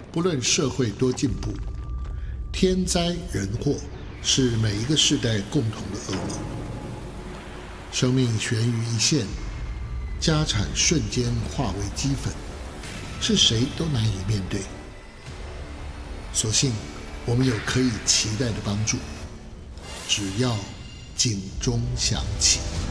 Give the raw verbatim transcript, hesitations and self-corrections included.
不论社会多进步，天灾人祸是每一个世代共同的噩梦。生命悬于一线，家产瞬间化为齑粉，是谁都难以面对。所幸我们有可以期待的帮助，只要警钟响起。